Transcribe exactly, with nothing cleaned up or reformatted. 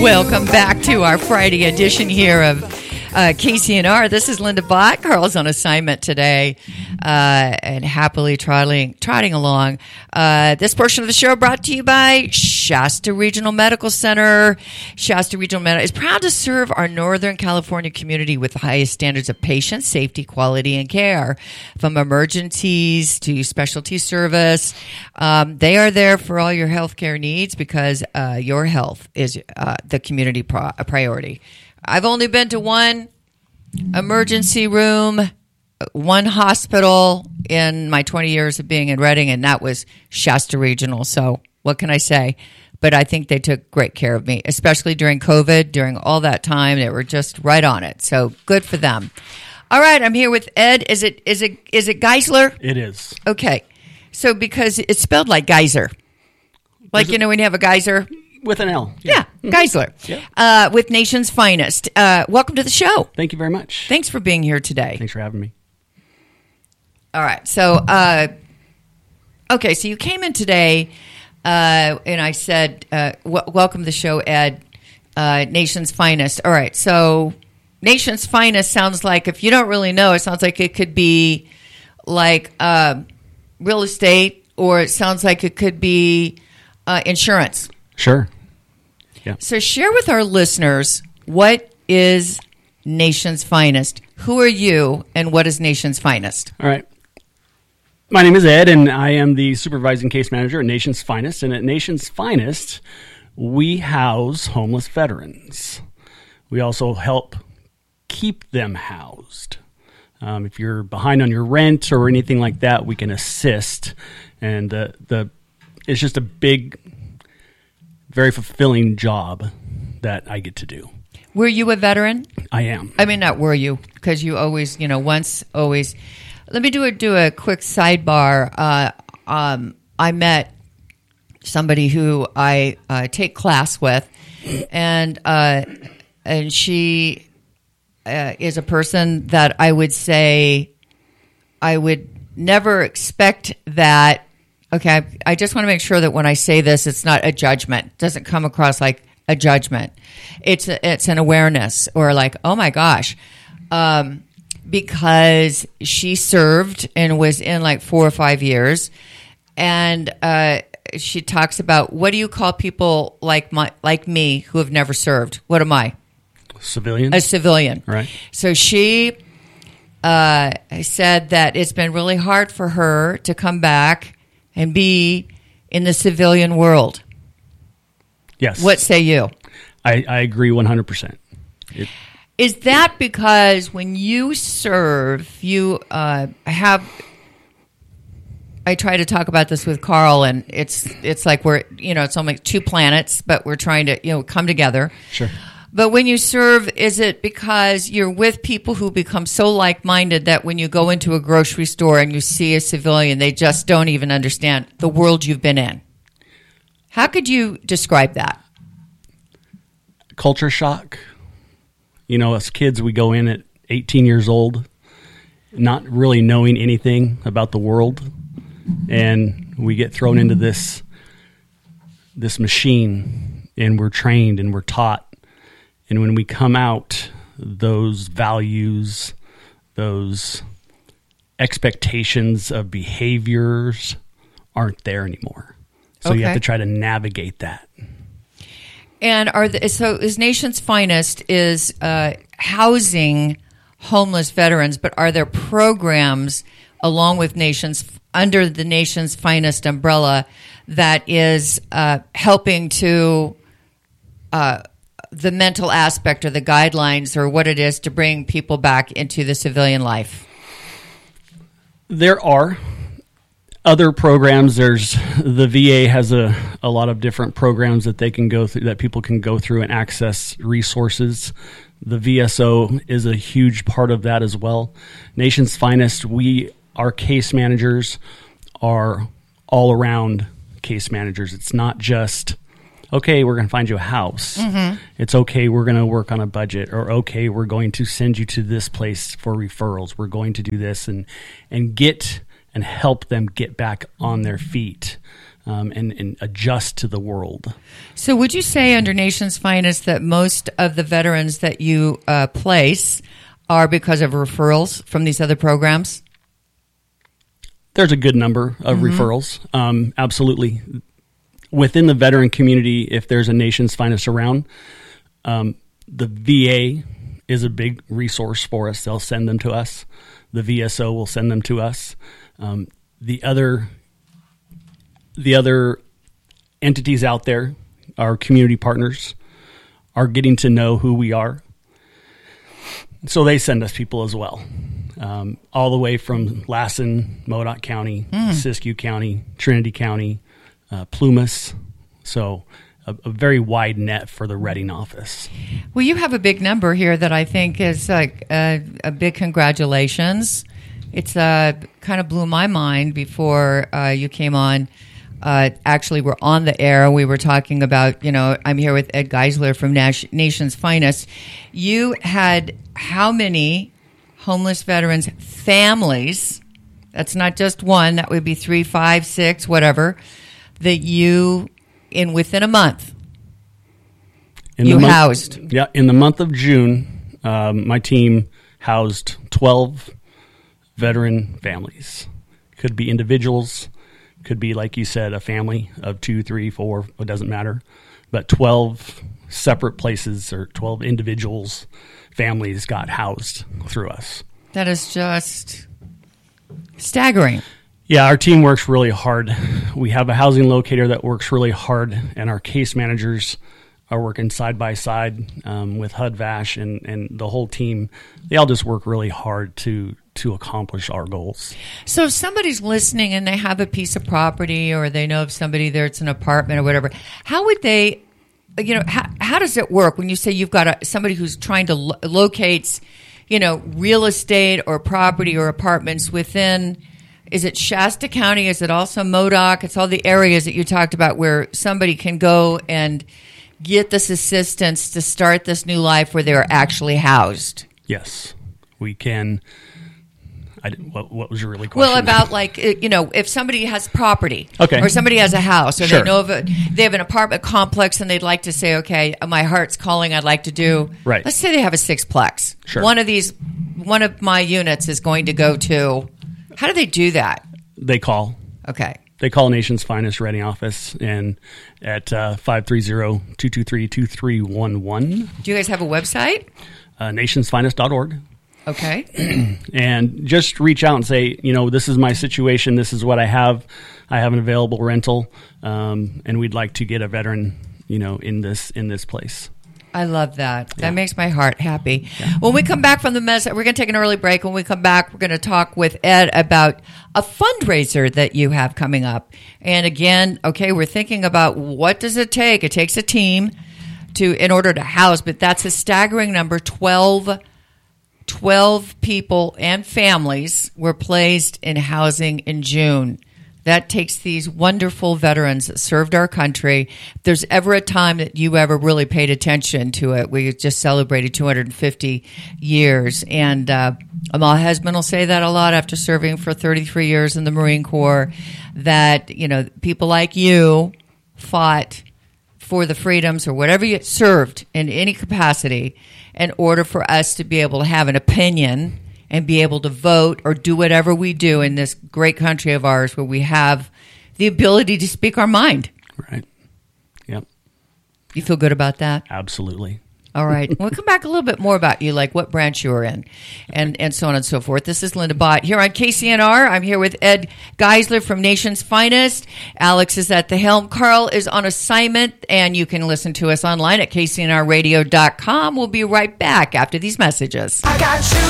Welcome back to our Friday edition here of uh, K C N R. This is Linda Bott. Carl's on assignment today uh, and happily trotting, trotting along. Uh, this portion of the show brought to you by Shasta Regional Medical Center. Shasta Regional Medical is proud to serve our Northern California community with the highest standards of patient safety, quality, and care. From emergencies to specialty service, um, they are there for all your healthcare needs because uh, your health is uh, the community pro- priority. I've only been to one emergency room, one hospital in my twenty years of being in Redding, and that was Shasta Regional. So what can I say? But I think they took great care of me, especially during COVID. During all that time, they were just right on it. So good for them. All right, I'm here with Ed. Is it is it is it Geisler? It is. Okay. So because it's spelled like geyser. Like, you know, when you have a geyser. With an L. Yeah, yeah Geisler. Yeah. Uh, with Nation's Finest. Uh, welcome to the show. Thank you very much. Thanks for being here today. Thanks for having me. All right. So, uh, okay, so you came in today, uh, and I said, uh, w- welcome to the show, Ed, uh, Nation's Finest. All right, so Nation's Finest sounds like, if you don't really know, it sounds like it could be like uh, real estate, or it sounds like it could be uh, insurance. Sure. Yeah. So share with our listeners, what is Nation's Finest? Who are you, and what is Nation's Finest? All right. My name is Ed, and I am the supervising case manager at Nation's Finest. And at Nation's Finest, we house homeless veterans. We also help keep them housed. Um, if you're behind on your rent or anything like that, we can assist. And uh, the it's just a big, very fulfilling job that I get to do. Were you a veteran? I am. I mean, not were you, because you always, you know, once, always. Let me do a do a quick sidebar. Uh, um, I met somebody who I uh, take class with, and uh, and she uh, is a person that I would say I would never expect that. Okay, I, I just want to make sure that when I say this, it's not a judgment. It doesn't come across like a judgment. It's a, it's an awareness, or like, oh my gosh, um, because she served and was in like four or five years, and uh, she talks about, what do you call people like my like me who have never served? What am I? Civilian. A civilian. Right. So she uh, said that it's been really hard for her to come back and be in the civilian world. Yes. What say you? I, I agree one hundred percent. It, Is that because when you serve, you uh, have... I try to talk about this with Carl, and it's it's like we're, you know, it's only two planets, but we're trying to, you know, come together. Sure. But when you serve, is it because you're with people who become so like-minded that when you go into a grocery store and you see a civilian, they just don't even understand the world you've been in? How could you describe that? Culture shock. You know, as kids, we go in at eighteen years old, not really knowing anything about the world, and we get thrown into this this machine, and we're trained and we're taught. And when we come out, those values, those expectations of behaviors aren't there anymore. So Okay. you have to try to navigate that. And are the, so is Nation's Finest is uh, housing homeless veterans, but are there programs along with Nation's under the Nation's Finest umbrella that is uh, helping to uh, the mental aspect or the guidelines or what it is to bring people back into the civilian life? There are other programs. There's the V A has a, a lot of different programs that they can go through, that people can go through and access resources. The V S O is a huge part of that as well. Nation's Finest, we, our case managers are all around case managers. It's not just, okay, we're going to find you a house. Mm-hmm. It's okay, we're going to work on a budget, or okay, we're going to send you to this place for referrals. We're going to do this and and get and help them get back on their feet. um, and, and adjust to the world. So would you say under Nation's Finest that most of the veterans that you uh, place are because of referrals from these other programs? There's a good number of mm-hmm. referrals. Um, absolutely. Within the veteran community, if there's a Nation's Finest around, um, the V A is a big resource for us. They'll send them to us. The V S O will send them to us. Um, the other, the other entities out there, our community partners, are getting to know who we are. So they send us people as well, um, all the way from Lassen, Modoc County, mm. Siskiyou County, Trinity County, uh, Plumas. So a, a very wide net for the Reading office. Well, you have a big number here that I think is like a, a big congratulations. It's uh, kind of blew my mind before uh, you came on. Uh, actually, we're on the air. We were talking about, you know, I'm here with Ed Geisler from Nash- Nation's Finest. You had how many homeless veterans families, that's not just one, that would be three, five, six, whatever, that you, in within a month, in you the month, housed? Yeah, in the month of June, um, my team housed twelve veteran families. Could be individuals, could be, like you said, a family of two, three, four, it doesn't matter. But twelve separate places or twelve individuals, families got housed through us. That is just staggering. Yeah, our team works really hard. We have a housing locator that works really hard, and our case managers are working side by side um, with H U D Vash and, and the whole team. They all just work really hard to to accomplish our goals. So if somebody's listening and they have a piece of property or they know of somebody there, it's an apartment or whatever, how would they, you know, how, how does it work when you say you've got a, somebody who's trying to lo- locate, you know, real estate or property or apartments within, is it Shasta County? Is it also Modoc? It's all the areas that you talked about where somebody can go and get this assistance to start this new life where they're actually housed. Yes, we can. I didn't, what, what was your really question? Well, about like, you know, if somebody has property, okay, or somebody has a house, or sure. they know of a, they have an apartment complex and they'd like to say, okay, my heart's calling, I'd like to do, right. Let's say they have a sixplex. Sure. One of these, one of my units is going to go to, how do they do that? They call. Okay. They call Nation's Finest Reading office and at uh, five three zero, two two three, two three one one. Do you guys have a website? Uh, nationsfinest dot org. Okay. And just reach out and say, you know, this is my situation. This is what I have. I have an available rental, um, and we'd like to get a veteran, you know, in this in this place. I love that. That Yeah. makes my heart happy. Yeah. When we come back from the mess, we're going to take an early break. When we come back, we're going to talk with Ed about a fundraiser that you have coming up. And again, okay, we're thinking about what does it take? It takes a team to in order to house, but that's a staggering number. twelve, twelve people and families were placed in housing in June. That takes these wonderful veterans that served our country. If there's ever a time that you ever really paid attention to it, we just celebrated two hundred fifty years. And uh, my husband will say that a lot after serving for thirty-three years in the Marine Corps, that, you know, people like you fought for the freedoms or whatever you served in any capacity in order for us to be able to have an opinion and be able to vote or do whatever we do in this great country of ours where we have the ability to speak our mind. Right. Yep. You feel good about that? Absolutely. All right. We'll come back a little bit more about you, like what branch you were in and, and so on and so forth. This is Linda Bott here on K C N R. I'm here with Ed Geisler from Nation's Finest. Alex is at the helm. Carl is on assignment, and you can listen to us online at K C N R radio dot com. We'll be right back after these messages. I got you.